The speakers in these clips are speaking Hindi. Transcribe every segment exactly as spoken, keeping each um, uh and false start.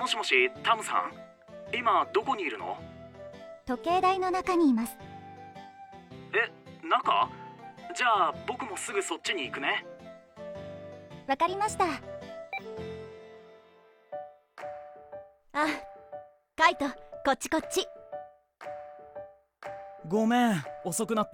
もしもし、タムさん、今どこにいるの？ 時計台の中にいます。 え、中？じゃあ僕もすぐそっちに行くね。 わかりました。あ、カイト、こっちこっち。 ごめん、遅くなって。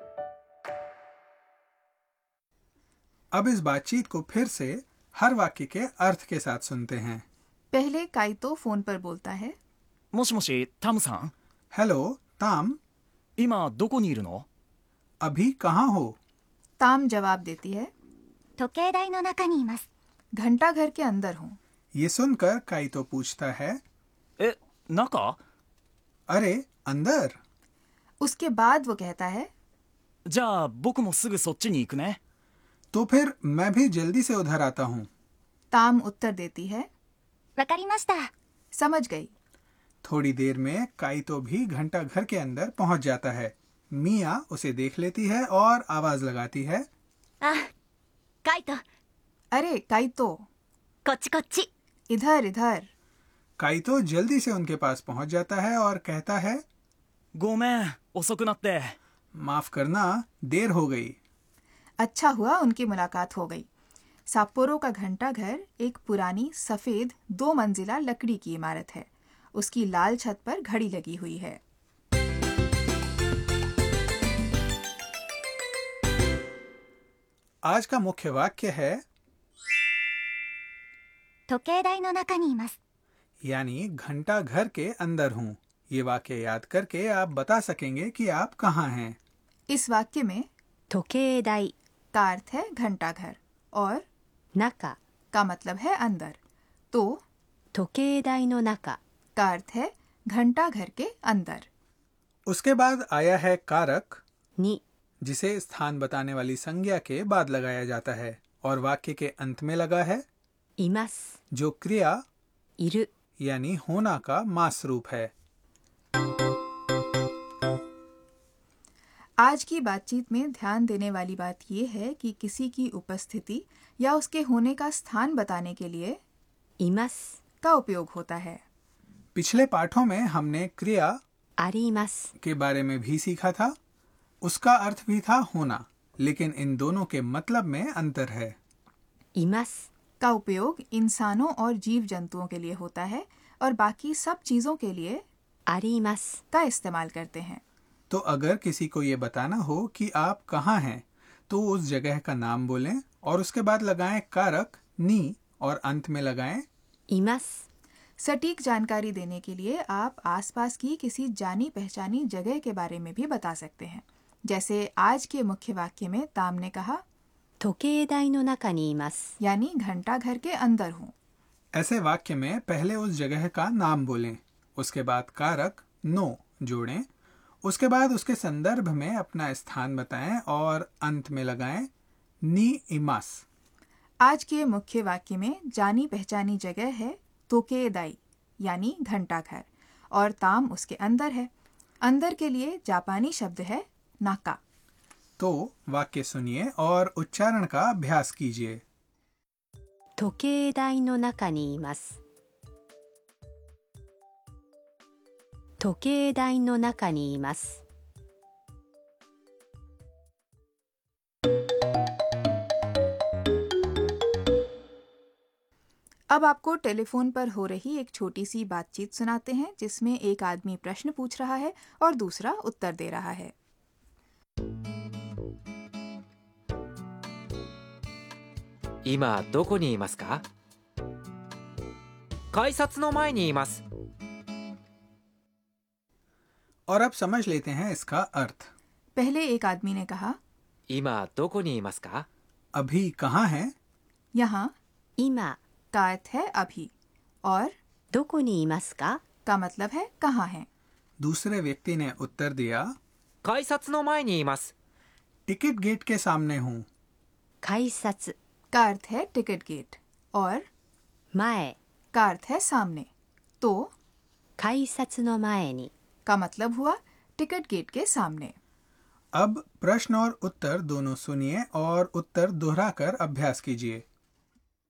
अब इस बातचीत को फिर से हर वाक्य के अर्थ के साथ सुनते हैं। पहले काइतो फोन पर बोलता है। もしもし、タムさん、 हेलो ताम, 今どこにいるの？ अभी कहाँ हो? ताम जवाब देती है, 時計台の中にいます。 घंटा घर के अंदर हूँ। ये सुनकर काइतो पूछता है, え、中？ अरे अंदर? उसके बाद वो कहता है, じゃあ僕もすぐそっちに行くね。 तो फिर मैं भी जल्दी से उधर आता हूँ। ताम उत्तर देती है, わかりました。 समझ गई। थोड़ी देर में काइतो भी घंटा घर के अंदर पहुँच जाता है। मिया उसे देख लेती है और आवाज लगाती है, あ、カイト、 अरे काइतो, こっちこっち。 इधर इधर। काइतो जल्दी से उनके पास पहुँच जाता है और कहता है, ごめん、遅くなって。 माफ करना, देर हो गई। अच्छा हुआ उनकी मुलाकात हो गई। साप्पोरो का घंटा घर एक पुरानी सफेद दो मंजिला लकड़ी की इमारत है। उसकी लाल छत पर घड़ी लगी हुई है। आज का मुख्य वाक्य है 時計台の中にいます。 यानी घंटा घर के अंदर हूँ। ये वाक्य याद करके आप बता सकेंगे कि आप कहाँ हैं। इस वाक्य में 時計台 का अर्थ है घंटा घर और 中 का मतलब है अंदर। तो 時計台の中 का अर्थ है घंटा घर के अंदर। उसके बाद आया है कारक, に जिसे स्थान बताने वाली संज्ञा के बाद लगाया जाता है और वाक्य के अंत में लगा है, います。 जो क्रिया いる यानी होना का मास रूप है। आज की बातचीत में ध्यान देने वाली बात यह है कि किसी की उपस्थिति या उसके होने का स्थान बताने के लिए います。 का उपयोग होता है। पिछले पाठों में हमने क्रिया あります。 के बारे में भी सीखा था। उसका अर्थ भी था होना, लेकिन इन दोनों के मतलब में अंतर है। います。 का उपयोग इंसानों और जीव जंतुओं के लिए होता है और बाकी सब चीजों के लिए あります。 का इस्तेमाल करते हैं। तो अगर किसी को ये बताना हो कि आप कहाँ हैं, तो उस जगह का नाम बोलें और उसके बाद लगाएं कारक नी और अंत में लगाएं います。 सटीक जानकारी देने के लिए आप आसपास की किसी जानी पहचानी जगह के बारे में भी बता सकते हैं। जैसे आज के मुख्य वाक्य में ताम ने कहा, 時計台の中にいます。 यानी घंटा घर के अंदर हूँ। ऐसे वाक्य में पहले उस जगह का नाम बोलें, उसके बाद कारक नो जोड़ें, उसके बाद उसके संदर्भ में अपना स्थान बताएं और अंत में लगाएं नी इमास। आज के मुख्य वाक्य में जानी पहचानी जगह है तोकेदाई यानी घंटा घर और ताम उसके अंदर है। अंदर के लिए जापानी शब्द है नाका। तो वाक्य सुनिए और उच्चारण का अभ्यास कीजिए। 時計台の中にいます。時計台の中にいます。 अब आपको टेलीफोन पर हो रही एक छोटी सी बातचीत सुनाते हैं जिसमें एक आदमी प्रश्न पूछ रहा है और दूसरा उत्तर दे रहा है। 今どこにいますか？改札の前にいます。 और अब समझ लेते हैं इसका अर्थ। पहले एक आदमी ने कहा, 今どこにいますか？ अभी कहाँ हैं? यहाँ 今 का अर्थ है अभी और どこにいますか का मतलब है कहाँ है। दूसरे व्यक्ति ने उत्तर दिया, 改札の前にいます。 टिकट गेट के सामने हूँ। 改札 का अर्थ है टिकट गेट और 前 का अर्थ है सामने। तो 改札の前に का मतलब हुआ टिकट गेट के सामने। अब प्रश्न और उत्तर दोनों सुनिए और उत्तर दोहराकर अभ्यास कीजिए।